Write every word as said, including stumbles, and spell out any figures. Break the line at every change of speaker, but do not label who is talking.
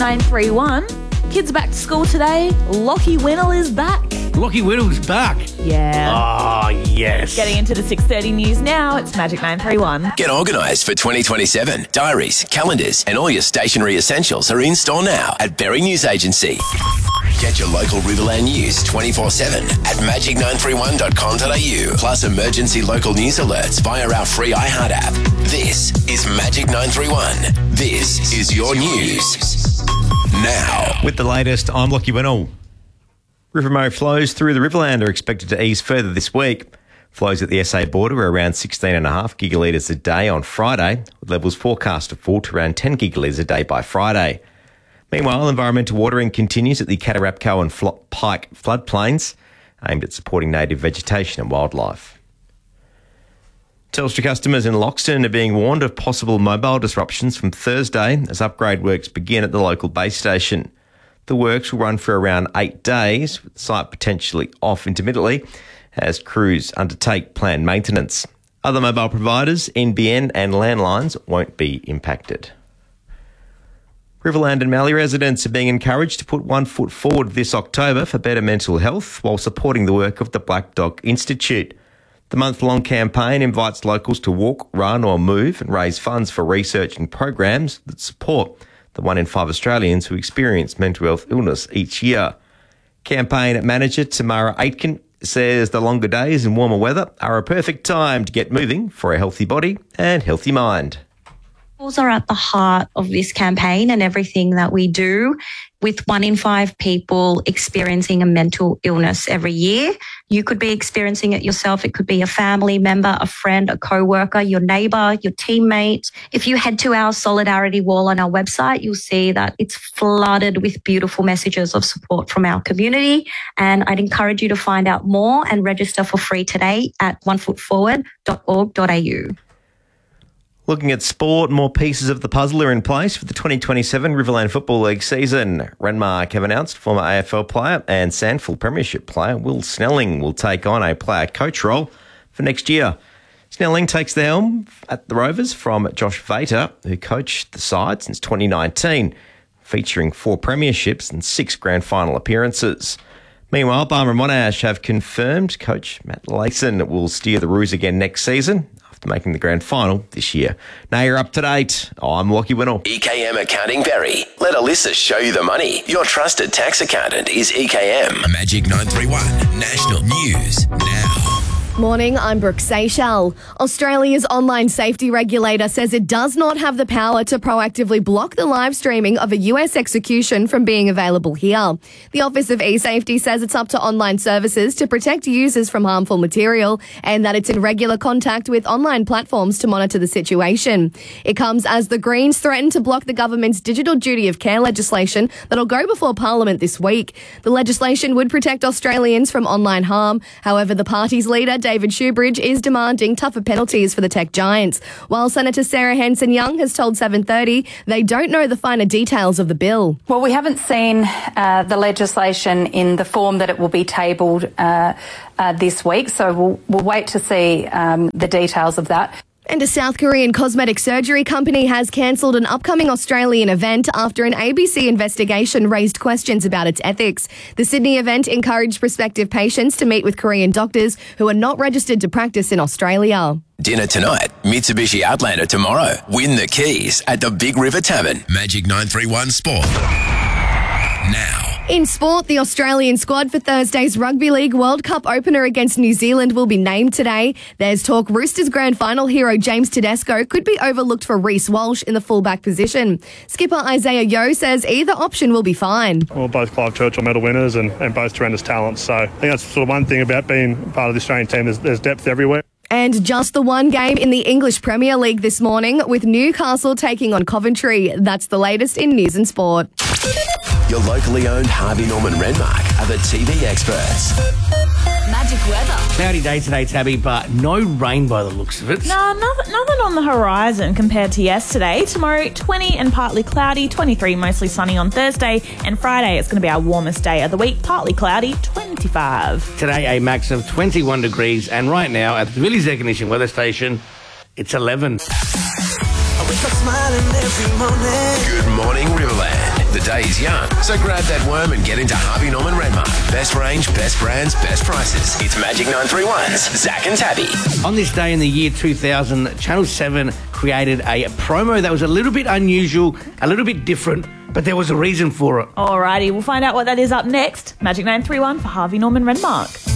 nine three one. Kids are back to school today. Lockie Winnell is back.
Lockie Winnell's back.
Yeah.
Oh, yes.
Getting into the six thirty news now. It's Magic nine three one.
Get organised for twenty twenty-seven. Diaries, calendars and all your stationery essentials are in store now at Berry News Agency. Get your local Riverland news twenty-four seven at magic nine three one dot com dot a u. Plus emergency local news alerts via our free iHeart app. This is Magic nine three one. This is your news. Now.
With the latest, I'm Lockie Winnell. River Murray flows through the Riverland are expected to ease further this week. Flows at the S A border are around sixteen point five gigalitres a day on Friday, with levels forecast to fall to around ten gigalitres a day by Friday. Meanwhile, environmental watering continues at the Catarapco and Flo- Pike floodplains, aimed at supporting native vegetation and wildlife. Telstra customers in Loxton are being warned of possible mobile disruptions from Thursday as upgrade works begin at the local base station. The works will run for around eight days, with the site potentially off intermittently as crews undertake planned maintenance. Other mobile providers, N B N and landlines, won't be impacted. Riverland and Mallee residents are being encouraged to put one foot forward this October for better mental health while supporting the work of the Black Dog Institute. The month-long campaign invites locals to walk, run or move and raise funds for research and programs that support the one in five Australians who experience mental health illness each year. Campaign manager Tamara Aitken says the longer days and warmer weather are a perfect time to get moving for a healthy body and healthy mind.
Schools are at the heart of this campaign and everything that we do, with one in five people experiencing a mental illness every year. You could be experiencing it yourself. It could be a family member, a friend, a co-worker, your neighbour, your teammate. If you head to our Solidarity wall on our website, you'll see that it's flooded with beautiful messages of support from our community. And I'd encourage you to find out more and register for free today at one foot forward dot org dot a u.
Looking at sport, more pieces of the puzzle are in place for the twenty twenty-seven Riverland Football League season. Renmark have announced former A F L player and Sandful Premiership player Will Snelling will take on a player coach role for next year. Snelling takes the helm at the Rovers from Josh Vater, who coached the side since twenty nineteen, featuring four premierships and six grand final appearances. Meanwhile, Barmer and Monash have confirmed coach Matt Layson will steer the Roos again next season, making the grand final this year. Now you're up to date. I'm Lockie Winnell.
E K M Accounting Berry. Let Alyssa show you the money. Your trusted tax accountant is E K M. Magic nine three one. National News Now.
Morning, I'm Brooke Seychelles. Australia's online safety regulator says it does not have the power to proactively block the live streaming of a U S execution from being available here. The Office of eSafety says it's up to online services to protect users from harmful material and that it's in regular contact with online platforms to monitor the situation. It comes as the Greens threaten to block the government's digital duty of care legislation that'll go before Parliament this week. The legislation would protect Australians from online harm. However, the party's leader, David Shoebridge, is demanding tougher penalties for the tech giants, while Senator Sarah Hanson-Young has told seven thirty they don't know the finer details of the bill.
Well, we haven't seen uh, the legislation in the form that it will be tabled uh, uh, this week, so we'll, we'll wait to see um, the details of that.
And a South Korean cosmetic surgery company has cancelled an upcoming Australian event after an A B C investigation raised questions about its ethics. The Sydney event encouraged prospective patients to meet with Korean doctors who are not registered to practice in Australia.
Dinner tonight, Mitsubishi Outlander tomorrow. Win the keys at the Big River Tavern. Magic nine three one Sport. Now.
In sport, the Australian squad for Thursday's Rugby League World Cup opener against New Zealand will be named today. There's talk Roosters grand final hero James Tedesco could be overlooked for Reece Walsh in the fullback position. Skipper Isaiah Yeo says either option will be fine.
Well, both Clive Churchill medal winners and, and both tremendous talents. So I think that's sort of one thing about being part of the Australian team. There's, there's depth everywhere.
And just the one game in the English Premier League this morning with Newcastle taking on Coventry. That's the latest in news and sport.
Your locally owned Harvey Norman Renmark are the T V experts.
Magic weather.
Cloudy day today, Tabby, but no rain by the looks of it.
No, nothing, nothing on the horizon compared to yesterday. Tomorrow, twenty and partly cloudy, twenty-three mostly sunny on Thursday, and Friday it's going to be our warmest day of the week, partly cloudy, twenty-five.
Today, a max of twenty-one degrees, and right now at the Willys Air Conditioning weather station, it's eleven.
Good morning, Riverland. The the day is young. So grab that worm and get into Harvey Norman Renmark. Best range, best brands, best prices. It's Magic nine three one's Zach and Tabby.
On this day in the year two thousand, Channel seven created a promo that was a little bit unusual, a little bit different, but there was a reason for it.
Alrighty, we'll find out what that is up next. Magic nine three one for Harvey Norman Renmark.